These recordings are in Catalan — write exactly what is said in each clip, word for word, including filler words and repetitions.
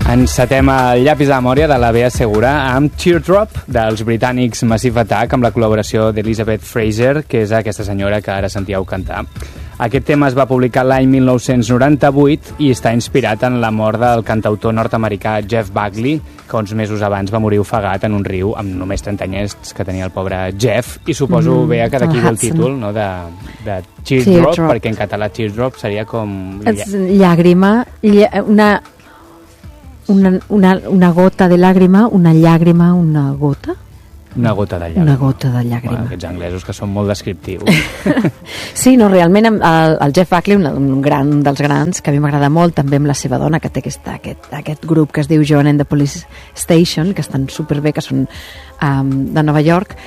Encetem el llapis de la memòria de la Bea Segura amb Teardrop dels britànics Massive Attack amb la col·laboració d'Elizabeth Fraser, que és aquesta senyora que ara sentíeu cantar. Aquest tema es va publicar l'any mil nou-cents noranta-vuit i està inspirat en la mort del cantautor nord-americà Jeff Buckley, que uns mesos abans va morir ofegat en un riu amb només trenta anyets que tenia el pobre Jeff, i suposo, mm, Bea, que d'aquí ve el títol, no?, de, de Teardrop, Teardrop, perquè en català Teardrop seria com... És llàgrima, una... Una, una, una gota de llàgrima, una llàgrima, una gota? Una gota de llàgrima. Una gota de llàgrima. Bueno, aquests anglesos que són molt descriptius. Sí, no, realment el, el Jeff Buckley, un, un gran dels grans, que a mi m'agrada molt, també amb la seva dona, que té aquesta, aquest, aquest grup que es diu Joan and the Police Station, que estan superbé, que són um, de Nova York,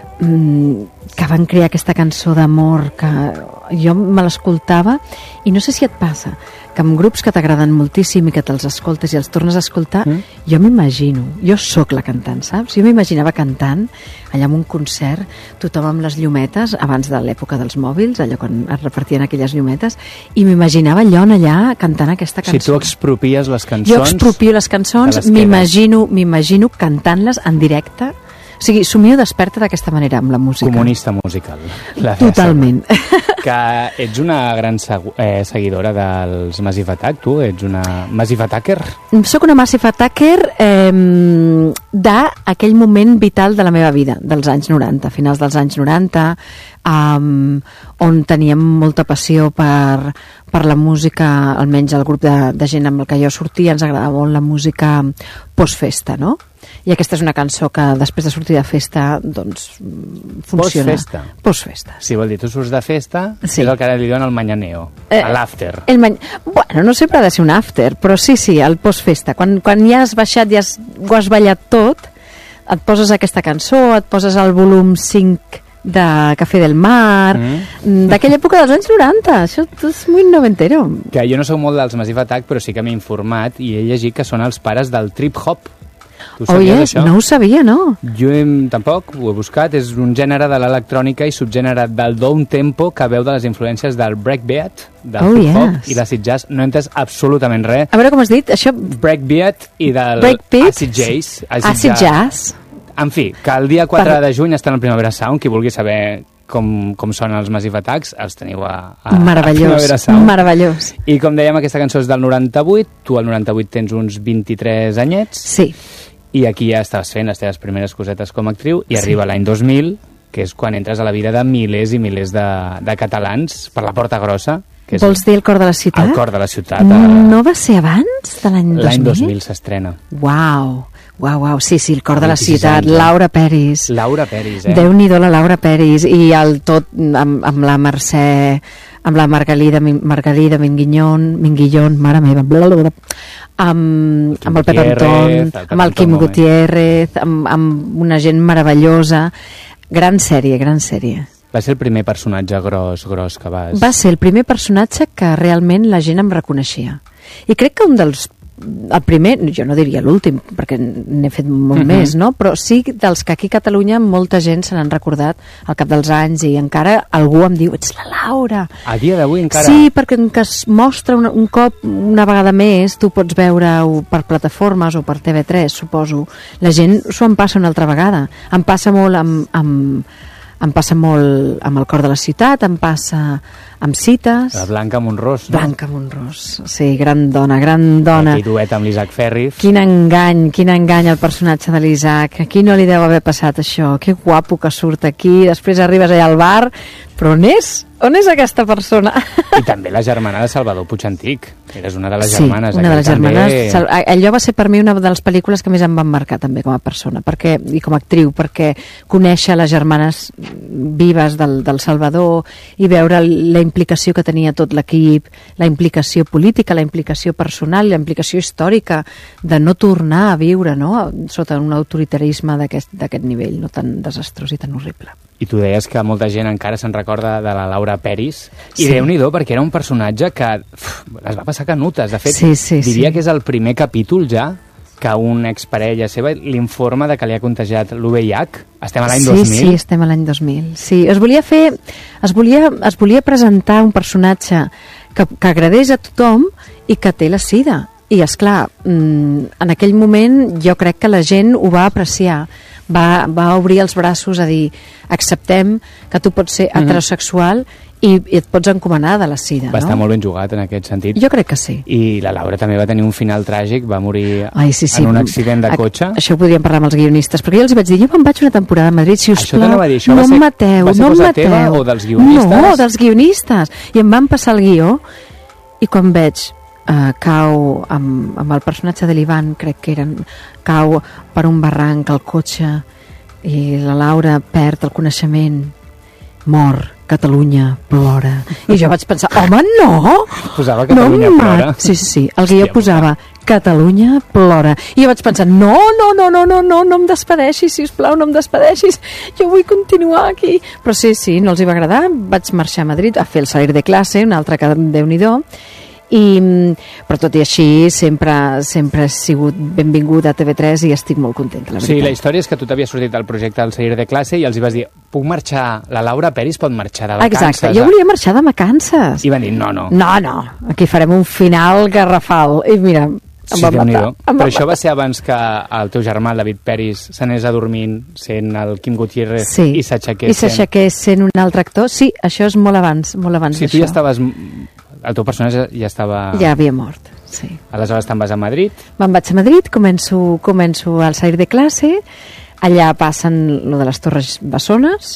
um, que van crear aquesta cançó d'amor, que jo me l'escoltava, i no sé si et passa, que amb grups que t'agraden moltíssim i que te'ls escoltes i els tornes a escoltar, mm. jo m'imagino, jo sóc la cantant, saps? Jo m'imaginava cantant allà en un concert, tothom amb les llumetes, abans de l'època dels mòbils, allò quan es repartien aquelles llumetes, i m'imaginava allò allà cantant aquesta cançó. Si tu expropies les cançons... Jo expropio les cançons, m'imagino, m'imagino cantant-les en directe. O sigui, somio desperta d'aquesta manera amb la música. Comunista musical. Totalment. Que ets una gran segu- eh, seguidora dels Massive Attack, tu? Ets una Massive Attacker? Soc una Massive Attacker eh, d'aquell moment vital de la meva vida, dels anys noranta, finals dels anys noranta, um, on teníem molta passió per, per la música, almenys el grup de, de gent amb el que jo sortia, ens agradava molt la música postfesta, no? I aquesta és una cançó que després de sortir de festa doncs funciona. Postfesta? Postfesta. Sí, vol dir, tu surts de festa, sí. És el que ara li diuen el mañaneo, eh, l'after. El many... Bueno, no sempre ha de ser un after, però sí, sí, el postfesta. Quan, quan ja has baixat, ja has, ho has ballat tot, et poses aquesta cançó, et poses el volum cinc de Café del Mar, mm. d'aquella època dels anys noranta, això és molt noventero. Que jo no soc molt dels Massive Attack, però sí que m'he informat i he llegit que són els pares del trip-hop. Oh, yes, no ho sabia, no? Jo hem, tampoc, ho he buscat, és un gènere de l'electrònica i subgènere del down tempo que veu de les influències del breakbeat, del oh, hip-hop yes. i l'acid jazz. No he entès absolutament res. A veure com has dit, això... Breakbeat i del breakbeat? acid jazz. Acid, acid jazz. En fi, que el dia quatre per... de juny està en el Primavera Sound, qui vulgui saber com, com són els Massive Attacks, els teniu a, a, meravellós, a Primavera Sound. Meravellós. I com dèiem, aquesta cançó és del noranta-vuit, tu al noranta-vuit tens uns vint-i-tres anyets. Sí. I aquí ja estaves fent les teves primeres cosetes com a actriu i sí. arriba l'any dos mil, que és quan entres a la vida de milers i milers de, de catalans per la Porta Grossa. Que és Vols dir el cor de la ciutat? El cor de la ciutat. A... No va ser abans de l'any dos mil? L'any dos mil s'estrena. Uau, uau, uau, sí, sí, el cor de la ciutat, anys, Laura Peris. Laura Peris, eh? Déu-n'hi-do la Laura Peris, i el tot amb, amb la Mercè, amb la Margalida, Margalida Minguillón, Minguillón, mare meva, blablabla, amb, amb el Pep Anton, amb el Quim Gutiérrez, amb, amb una gent meravellosa. Gran sèrie, gran sèrie. Va ser el primer personatge gros, gros que vas... Va ser el primer personatge que realment la gent em reconeixia. I crec que un dels... El primer, jo no diria l'últim, perquè n'he fet molt uh-huh. més, no? Però sí dels que aquí a Catalunya molta gent se n'han recordat al cap dels anys i encara algú em diu, ets la Laura. A dia d'avui encara... Sí, perquè que es mostra un, un cop, una vegada més, tu pots veure-ho per plataformes o per T V tres, suposo. La gent s'ho en passa una altra vegada. Em passa molt amb... amb em passa molt amb el cor de la ciutat, em passa amb cites... La Blanca Monrós, no? Blanca Monrós, sí, gran dona, gran dona. Aquí duet amb l'Isaac Ferriz. Quin engany, quin engany el personatge de l'Isaac. A qui no li deu haver passat això? Que guapo que surt aquí, després arribes allà al bar, però on és? On és aquesta persona? I també la germana de Salvador Puigantic. Eres una de les sí, germanes. una de les germanes. També... Allò va ser per mi una de les pel·lícules que més em van marcar també com a persona perquè, i com a actriu, perquè conèixer les germanes vives del, del Salvador i veure la implicació que tenia tot l'equip, la implicació política, la implicació personal, la implicació històrica de no tornar a viure, no?, sota un autoritarisme d'aquest nivell, no tan desastrós i tan horrible. I tu deies que molta gent encara se'n recorda de la Laura Peris, i sí. Déu-n'hi-do, perquè era un personatge que uf, les va passar canutes. De fet, sí, sí, diria sí. que és el primer capítol ja que un exparella seva l'informa de que li ha contagiat l'U V I H. Estem a l'any sí, dos mil? Sí, estem a l'any dos mil. Sí, es volia fer... Es volia, es volia presentar un personatge que, que agradés a tothom i que té la sida. I, esclar, en aquell moment jo crec que la gent ho va apreciar, va, va obrir els braços a dir, acceptem que tu pots ser heterosexual i, i et pots encomanar de la sida. Va no? estar molt ben jugat en aquest sentit. Jo crec que sí. I la Laura també va tenir un final tràgic, va morir Ai, sí, sí. en un accident de cotxe. A, això ho podríem parlar amb els guionistes, perquè jo els hi vaig dir, jo me'n vaig una temporada a Madrid, si us això plau, dir, això no ser, em mateu, va ser no em cosa mateu. Teva o dels guionistes? No, dels guionistes. I em van passar el guió, i quan veig uh, cau amb, amb el personatge de l'Ivan, crec que eren, cau per un barranc al cotxe, i la Laura perd el coneixement, mor, Catalunya plora. I jo vaig pensar, home, no! Posava Catalunya no plora. Sí, sí, sí. El guió posava Catalunya plora. I jo vaig pensar, no, no, no, no, no, no, no em despedeixis, sisplau, no em despedeixis. Jo vull continuar aquí. Però sí, sí, no els hi va agradar. Vaig marxar a Madrid a fer el salir de classe, un altre que Déu-n'hi-do. I, però tot i així sempre, sempre he sigut benvingut a T V tres i estic molt contenta, la veritat. Sí, la història és que tu t'havies sortit del projecte al salir de classe i els hi vas dir, puc marxar, la Laura Peris pot marxar de vacances. Exacte, jo volia marxar de vacances. I van dir, no, no. No, no, aquí farem un final garrafal. I mira, em Sí, va matar. Em però va això matar. va ser abans que el teu germà, el David Peris, s'anés adormint sent el Quim Gutiérrez sí. i s'aixequés I s'aixequés sent un altre actor. Sí, això és molt abans, molt abans Si d'això. tu ja estaves... El teu personatge ja estava... Ja havia mort, sí. Aleshores te'n vas a Madrid. Me'n vaig a Madrid, començo, començo al salir de classe, allà passen lo de les Torres Bessones,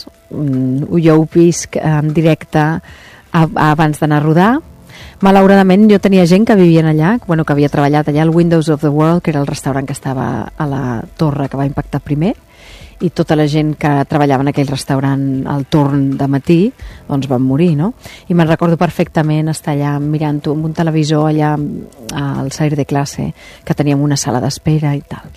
jo ho visc en directe a, a, abans d'anar a rodar. Malauradament jo tenia gent que vivien allà, bueno, que havia treballat allà al Windows of the World, que era el restaurant que estava a la torre que va impactar primer, i tota la gent que treballava en aquell restaurant al torn de matí doncs van morir, no? I me'n recordo perfectament estar allà mirant-ho amb un televisor allà al salir de classe, que teníem una sala d'espera i tal.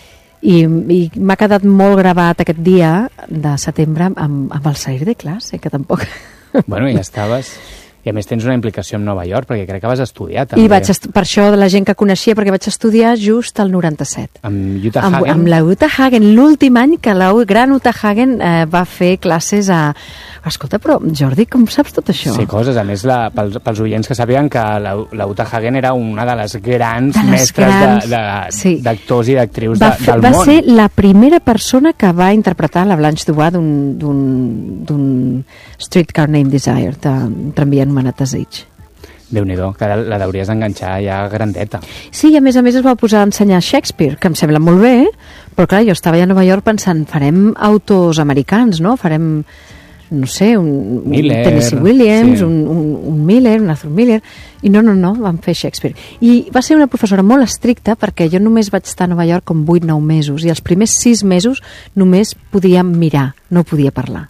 I, i m'ha quedat molt gravat aquest dia de setembre amb, amb el salir de classe, que tampoc... Bueno, ja estaves... I a més tens una implicació amb Nova York, perquè crec que vas estudiar també. I vaig per això de la gent que coneixia, perquè vaig estudiar just el noranta-set. Amb Uta amb, Hagen? Amb la Uta Hagen, l'últim any que la gran Uta Hagen eh, va fer classes a... Escolta, però Jordi, com saps tot això? Sí, coses. A més, la, pels, pels oients que sàpiguen que la, la Uta Hagen era una de les grans de les mestres grans, d'actors sí. i d'actrius de, del va món. Va ser la primera persona que va interpretar la Blanche Dubois d'un Streetcar Named Desire, de Tramvia anomenat Desig. Déu-n'hi-do, que la hauries d'enganxar ja grandeta. Sí, i a més a més es va posar a ensenyar Shakespeare, que em sembla molt bé, però clar, jo estava allà a Nova York pensant, farem autors americans, no? Farem, no sé, un, Miller, un Tennessee Williams, sí. un, un, un Miller, un Arthur Miller, i no, no, no, vam fer Shakespeare. I va ser una professora molt estricta, perquè jo només vaig estar a Nova York com vuit nou mesos, i els primers sis mesos només podia mirar, no podia parlar.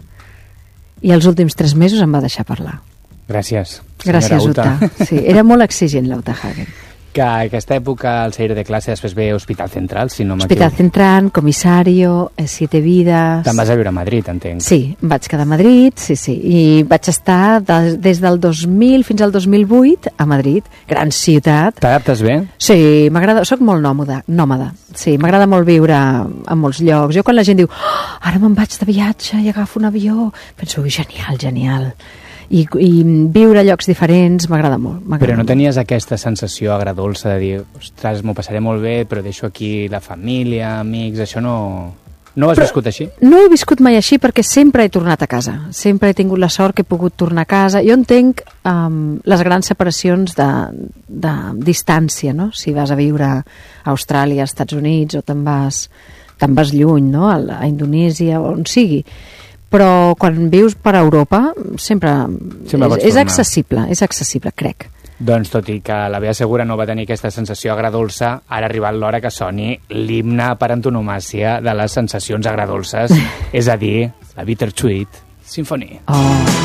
I els últims tres mesos em va deixar parlar. Gràcies, Gràcies, Uta. Uta. Sí, era molt exigent, la Uta Hagen. Que a aquesta època, al salir de classe, després ve Hospital Central, si no m'equivoco. Hospital Central, Comisario, Siete Vidas... Te'n vas a viure a Madrid, entenc. Sí, vaig quedar a Madrid, sí, sí, i vaig estar de, des del dos mil fins al dos mil vuit a Madrid, gran ciutat. T'adaptes bé? Sí, m'agrada, soc molt nòmada, nòmada, sí, m'agrada molt viure en molts llocs. Jo quan la gent diu, oh, ara me'n vaig de viatge i agafo un avió, penso, genial, genial. I, i viure a llocs diferents m'agrada molt. Però no molt. tenies aquesta sensació agradolça de dir, ostres, m'ho passaré molt bé, però deixo aquí la família, amics, això no... No ho has però viscut així? No ho he viscut mai així perquè sempre he tornat a casa. Sempre he tingut la sort que he pogut tornar a casa. Jo entenc um, les grans separacions de, de distància, no? Si vas a viure a Austràlia, als Estats Units, o te'n vas, te'n vas lluny, no? A, a Indonèsia, o on sigui. Però quan vius per Europa sempre, sempre és, és accessible, és accessible, crec. Doncs tot i que la Bea Segura no va tenir aquesta sensació agradolça, ara ha arribat l'hora que soni l'himne per antonomàsia de les sensacions agradolces, és a dir, la Bittersweet Symphony. Oh.